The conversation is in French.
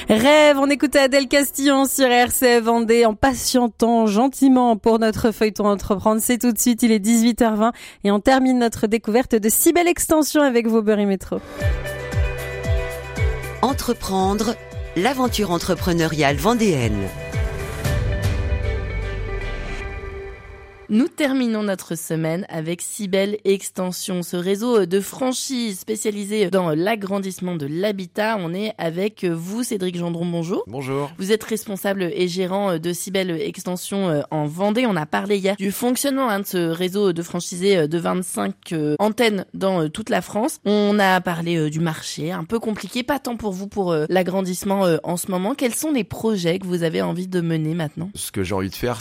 Rêve, on écoute Adèle Castillon sur RCF Vendée en patientant gentiment pour notre feuilleton Entreprendre. C'est tout de suite, il est 18h20 et on termine notre découverte de si belle extension avec vos Berry Métro. Entreprendre, l'aventure entrepreneuriale vendéenne. Nous terminons notre semaine avec si belle extension, ce réseau de franchises spécialisé dans l'agrandissement de l'habitat. On est avec vous, Cédric Gendron, bonjour. Bonjour. Vous êtes responsable et gérant de si belle extension en Vendée. On a parlé hier du fonctionnement de ce réseau de franchisés de 25 antennes dans toute la France. On a parlé du marché, un peu compliqué, pas tant pour vous pour l'agrandissement en ce moment. Quels sont les projets que vous avez envie de mener maintenant ? Ce que j'ai envie de faire,